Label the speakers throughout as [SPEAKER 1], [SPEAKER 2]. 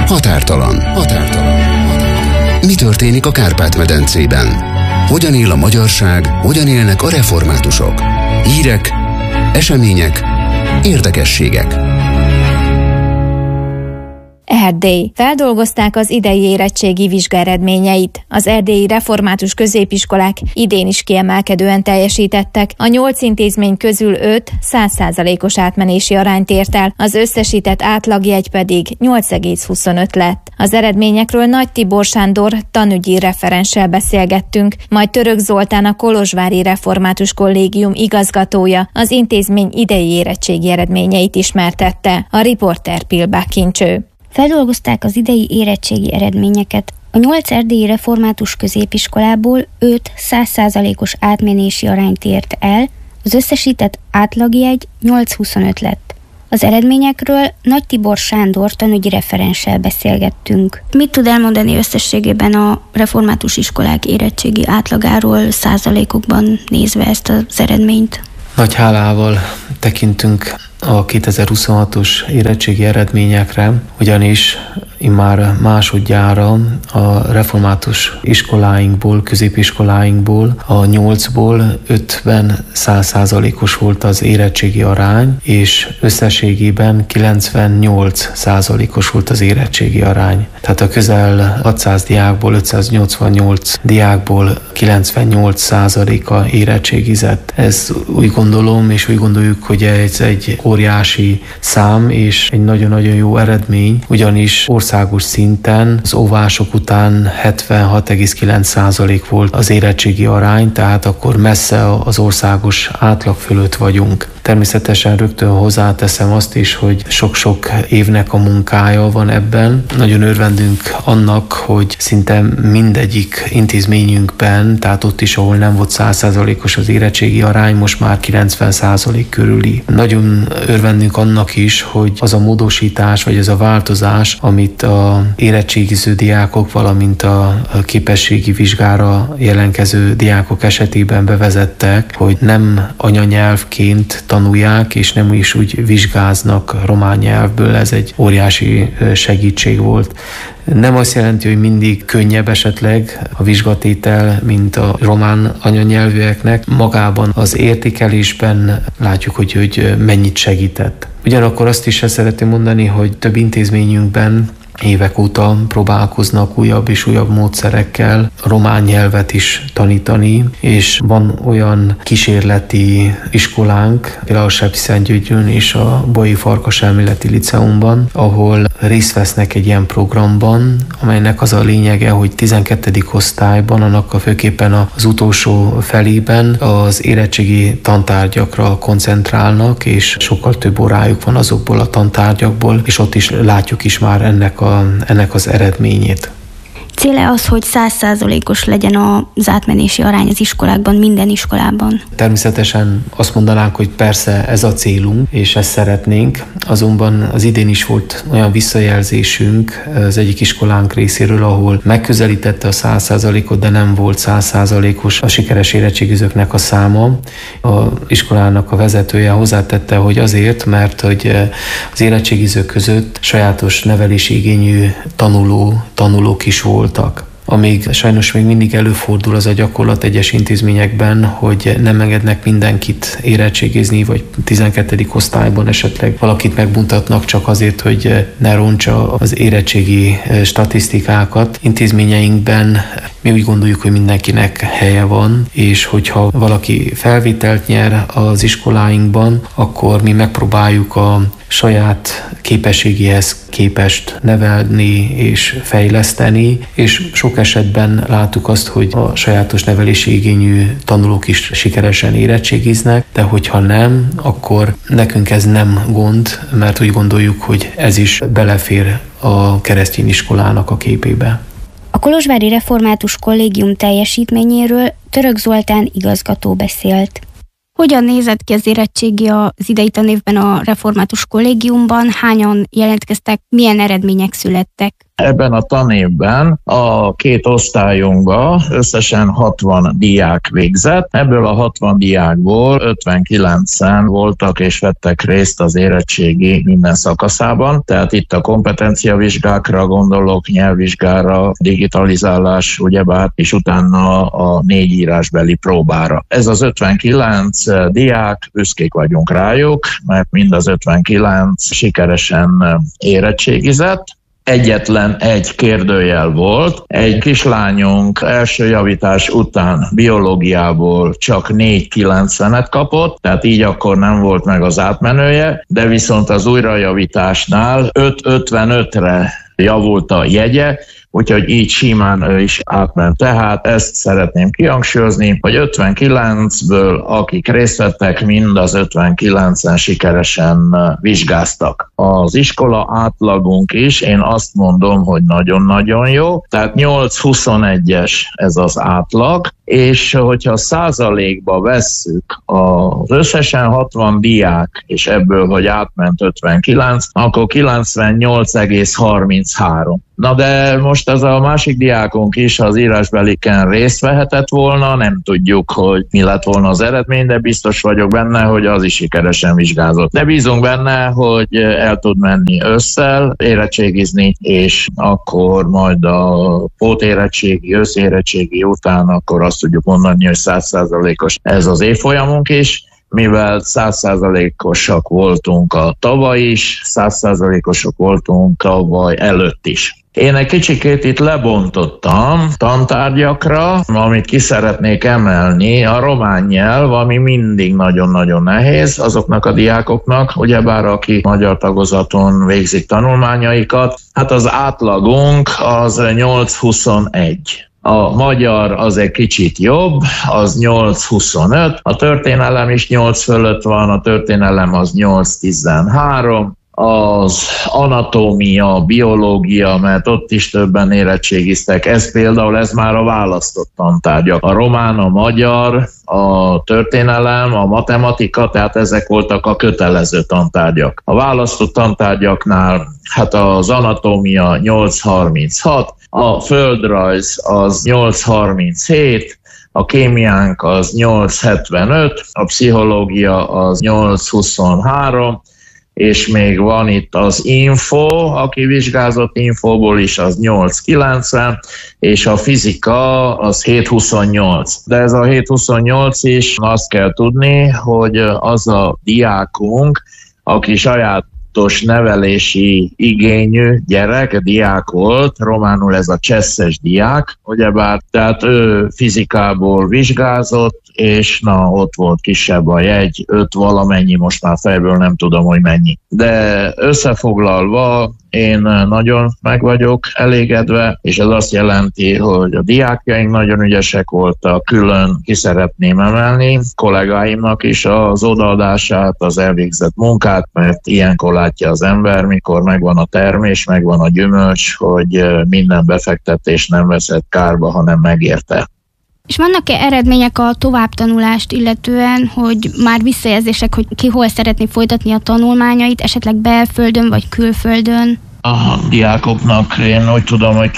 [SPEAKER 1] Határtalan. Mi történik a Kárpát-medencében? Hogyan él a magyarság, hogyan élnek a reformátusok? Hírek, események, érdekességek.
[SPEAKER 2] Erdély. Feldolgozták az idei érettségi vizsgaeredményeit. Az erdélyi református középiskolák idén is kiemelkedően teljesítettek. A 8 intézmény közül 5 100%-os átmenési arányt ért el, az összesített átlagjegy pedig 8,25 lett. Az eredményekről Nagy Tibor Sándor tanügyi referenssel beszélgettünk, majd Török Zoltán, a Kolozsvári Református Kollégium igazgatója az intézmény idei érettségi eredményeit ismertette. A riporter Pilbák Kincső.
[SPEAKER 3] Feldolgozták az idei érettségi eredményeket. A 8 erdélyi református középiskolából 5 100%-os átmenési arányt ért el, az összesített átlagjegy 8,25 lett. Az eredményekről Nagy Tibor Sándor tanügyi referenssel beszélgettünk. Mit tud elmondani összességében a református iskolák érettségi átlagáról, százalékokban nézve ezt az eredményt?
[SPEAKER 4] Nagy hálával tekintünk a 2026-os érettségi eredményekre, ugyanis immár másodjára a református iskoláinkból, középiskoláinkból a 8-ból 5-ben 100%-os volt az érettségi arány, és összességében 98%-os volt az érettségi arány. Tehát a közel 600 diákból 588 diákból 98%-a érettségizett. Ez úgy gondolom, és úgy gondoljuk, hogy ez egy óriási szám, és egy nagyon-nagyon jó eredmény, ugyanis országos szinten az óvások után 76,9% volt az érettségi arány, tehát akkor messze az országos átlag fölött vagyunk. Természetesen rögtön hozzáteszem azt is, hogy sok-sok évnek a munkája van ebben. Nagyon örvendünk annak, hogy szinte mindegyik intézményünkben, tehát ott is, ahol nem volt 100%-os az érettségi arány, most már 90% körüli. Nagyon örvendünk annak is, hogy az a módosítás, vagy ez a változás, amit a érettségiző diákok, valamint a képességi vizsgára jelentkező diákok esetében bevezettek, hogy nem anyanyelvként tanulják, és nem is úgy vizsgáznak román nyelvből, ez egy óriási segítség volt. Nem azt jelenti, hogy mindig könnyebb esetleg a vizsgatétel, mint a román anyanyelvűeknek. Magában az értékelésben látjuk, hogy mennyit segített. Ugyanakkor azt is szeretném mondani, hogy több intézményünkben évek óta próbálkoznak újabb és újabb módszerekkel román nyelvet is tanítani, és van olyan kísérleti iskolánk, például a Sepsiszentgyörgyön és a Bolyai Farkas Elméleti Liceumban, ahol részt vesznek egy ilyen programban, amelynek az a lényege, hogy 12. osztályban, annak a főképpen az utolsó felében az érettségi tantárgyakra koncentrálnak, és sokkal több órájuk van azokból a tantárgyakból, és ott is látjuk is már ennek az eredményét.
[SPEAKER 3] Céle az, hogy 100%-os legyen az átmenési arány az iskolákban, minden iskolában?
[SPEAKER 4] Természetesen azt mondanánk, hogy persze ez a célunk, és ezt szeretnénk, azonban az idén is volt olyan visszajelzésünk az egyik iskolánk részéről, ahol megközelítette a 100%-ot, de nem volt 100%-os a sikeres érettségizőknek a száma. A iskolának a vezetője hozzátette, hogy azért, mert hogy az érettségizők között sajátos nevelési igényű tanulók is voltak. Amíg sajnos még mindig előfordul az a gyakorlat egyes intézményekben, hogy nem engednek mindenkit érettségizni, vagy 12. osztályban esetleg valakit megmutatnak csak azért, hogy ne rontsa az érettségi statisztikákat. Intézményeinkben mi úgy gondoljuk, hogy mindenkinek helye van, és hogyha valaki felvételt nyer az iskoláinkban, akkor mi megpróbáljuk a saját képességéhez képest nevelni és fejleszteni, és sok esetben láttuk azt, hogy a sajátos nevelési igényű tanulók is sikeresen érettségiznek, de hogyha nem, akkor nekünk ez nem gond, mert úgy gondoljuk, hogy ez is belefér a keresztény iskolának a képébe.
[SPEAKER 3] A Kolozsvári Református Kollégium teljesítményéről Török Zoltán igazgató beszélt. Hogyan nézett ki az érettségi az idei tanévben a Református Kollégiumban? Hányan jelentkeztek? Milyen eredmények születtek?
[SPEAKER 5] Ebben a tanévben a két osztályunkban összesen 60 diák végzett. Ebből a 60 diákból 59-en voltak és vettek részt az érettségi minden szakaszában. Tehát itt a kompetenciavizsgákra gondolok, nyelvvizsgára, digitalizálás, ugyebár, és utána a 4 írásbeli próbára. Ez az 59 diák, büszkék vagyunk rájuk, mert mind az 59 sikeresen érettségizett. Egyetlen egy kérdőjel volt. Egy kislányunk első javítás után biológiából csak 4,90-et kapott, tehát így akkor nem volt meg az átmenője, de viszont az újrajavításnál 5,55-re javult a jegye, úgyhogy így simán ő is átment. Tehát ezt szeretném kihangsúlyozni, hogy 59-ből, akik részt vettek, mind az 59-en sikeresen vizsgáztak. Az iskola átlagunk is, én azt mondom, hogy nagyon-nagyon jó, tehát 8,21-es ez az átlag, és hogyha százalékba vesszük az összesen 60 diák, és ebből, hogy átment 59, akkor 98,33. Na de most ez a másik diákunk is az írásbeliken részt vehetett volna, nem tudjuk, hogy mi lett volna az eredmény, de biztos vagyok benne, hogy az is sikeresen vizsgázott. De bízunk benne, hogy el tud menni ősszel érettségizni, és akkor majd a pótérettségi, összérettségi után akkor azt tudjuk mondani, hogy 100%-os ez az évfolyamunk is, mivel 100%-osak voltunk a tavaly is, 100%-osok voltunk tavaly előtt is. Én egy kicsikét itt lebontottam tantárgyakra, amit ki szeretnék emelni, a román nyelv, ami mindig nagyon-nagyon nehéz azoknak a diákoknak, ugyebár aki magyar tagozaton végzik tanulmányaikat, hát az átlagunk az 8,21. A magyar az egy kicsit jobb, az 8,25, a történelem is 8 fölött van, a történelem az 8,13, az anatómia, biológia, mert ott is többen érettségiztek, ez már a választott tantárgyak. A román, a magyar, a történelem, a matematika, tehát ezek voltak a kötelező tantárgyak. A választott tantárgyaknál hát az anatómia 8,36, a földrajz az 8,37, a kémiánk az 8,75, a pszichológia az 8,23, és még van itt az info, aki vizsgázott infóból is, az 8,90, és a fizika az 7,28. De ez a 7,28 is, azt kell tudni, hogy az a diákunk, aki sajátos nevelési igényű gyerek, diák volt, románul ez a csesszes diák, ugyebár, tehát ő fizikából vizsgázott, és na, ott volt kisebb a jegy, 5 valamennyi, most már fejből nem tudom, hogy mennyi. De összefoglalva, én nagyon meg vagyok elégedve, és ez azt jelenti, hogy a diákjaink nagyon ügyesek voltak, külön ki szeretném emelni kollégáimnak is az odaadását, az elvégzett munkát, mert ilyenkor látja az ember, mikor megvan a termés, megvan a gyümölcs, hogy minden befektetés nem veszett kárba, hanem megérte.
[SPEAKER 3] És vannak-e eredmények a továbbtanulást illetően, hogy már visszajelzések, hogy ki hol szeretné folytatni a tanulmányait, esetleg belföldön vagy külföldön?
[SPEAKER 5] A diákoknak én úgy tudom, hogy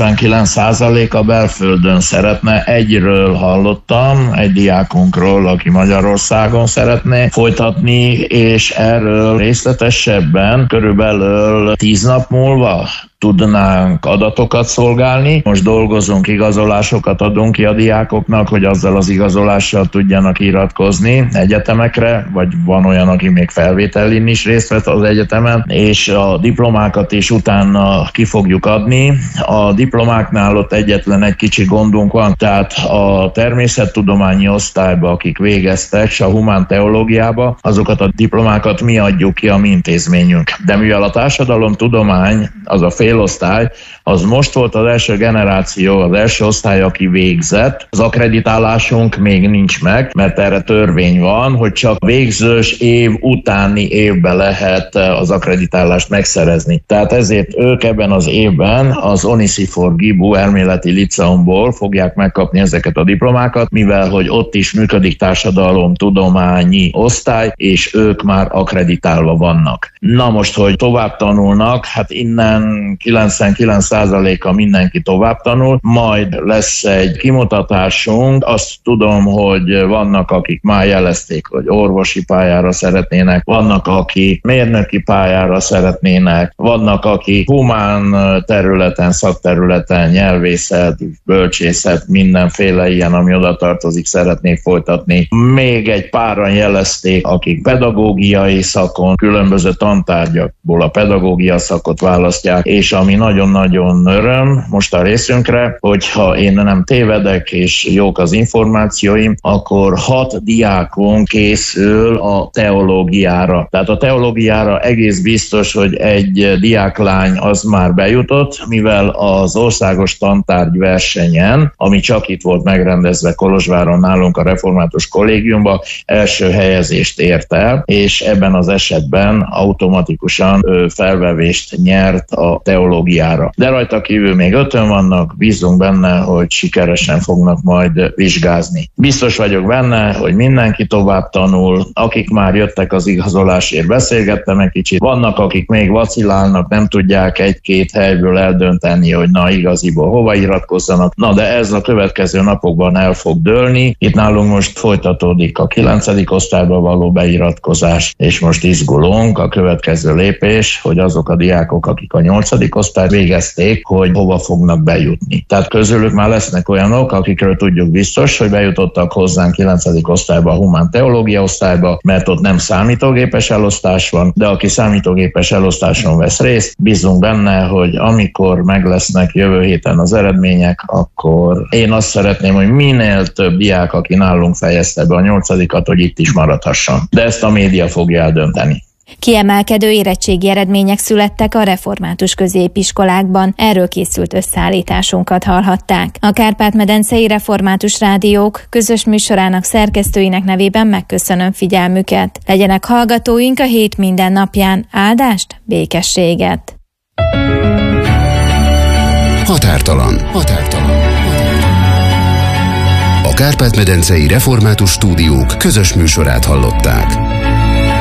[SPEAKER 5] 99% a belföldön szeretne. Egyről hallottam, egy diákunkról, aki Magyarországon szeretné folytatni, és erről részletesebben körülbelül 10 nap múlva tudnánk adatokat szolgálni. Most dolgozunk, igazolásokat adunk ki a diákoknak, hogy azzal az igazolással tudjanak iratkozni egyetemekre, vagy van olyan, aki még felvételin is részt vett az egyetemen, és a diplomákat is utána ki fogjuk adni. A diplomáknál ott egyetlen egy kicsi gondunk van, tehát a természettudományi osztályba, akik végeztek, és a humánteológiába, azokat a diplomákat mi adjuk ki a mi intézményünk. De mivel a társadalomtudomány az a félosztály, az most volt az első generáció, az első osztály, aki végzett. Az akkreditálásunk még nincs meg, mert erre törvény van, hogy csak végzős év utáni évben lehet az akkreditálást megszerezni. Tehát ezért ők ebben az évben az Onisifor Gibu elméleti liceumból fogják megkapni ezeket a diplomákat, mivel hogy ott is működik társadalomtudományi osztály, és ők már akkreditálva vannak. Na most, hogy tovább tanulnak, hát innen 99%-a mindenki tovább tanul, majd lesz egy kimutatásunk, azt tudom, hogy vannak, akik már jelezték, hogy orvosi pályára szeretnének, vannak, akik mérnöki pályára szeretnének, vannak, akik humán területen, szakterületen, nyelvészet, bölcsészet, mindenféle ilyen, ami oda tartozik, szeretnék folytatni. Még egy páran jelezték, akik pedagógiai szakon, különböző tantárgyakból a pedagógia szakot választják, és ami nagyon-nagyon öröm most a részünkre, hogyha én nem tévedek, és jók az információim, akkor 6 diákon készül a teológiára. Tehát a teológiára egész biztos, hogy egy diáklány az már bejutott, mivel az országos tantárgyversenyen, ami csak itt volt megrendezve Kolozsváron nálunk a Református Kollégiumban, első helyezést ért el, és ebben az esetben automatikusan felvevést nyert a teológiára. De rajta kívül még 5-ön vannak, bízunk benne, hogy sikeresen fognak majd vizsgázni. Biztos vagyok benne, hogy mindenki tovább tanul, akik már jöttek az igazolásért, beszélgettem egy kicsit, vannak, akik még vacilálnak, nem tudják egy-két helyből eldönteni, hogy na igaziból hova iratkozzanak. Na de ez a következő napokban el fog dőlni. Itt nálunk most folytatódik a 9. osztályba való beiratkozás, és most izgulunk a következő lépés, hogy azok a diákok, akik a 8. osztályt végezték, hogy hova fognak bejutni. Tehát közülük már lesznek olyanok, akikről tudjuk biztos, hogy bejutottak hozzánk 9. osztályba, a humán teológia osztályba, mert ott nem számítógépes elosztás van, de aki számítógépes elosztáson vesz részt, bízunk benne, hogy amikor meg lesznek jövő héten az eredmények, akkor én azt szeretném, hogy minél több diák, aki nálunk fejezte be a 8-at, hogy itt is maradhasson. De ezt a média fogja eldönteni.
[SPEAKER 2] Kiemelkedő érettségi eredmények születtek a református középiskolákban, erről készült összeállításunkat hallhatták. A Kárpát-medencei Református Rádiók közös műsorának szerkesztőinek nevében megköszönöm figyelmüket. Legyenek hallgatóink a hét minden napján. Áldást, békességet!
[SPEAKER 1] Határtalan. A Kárpát-medencei Református Stúdiók közös műsorát hallották.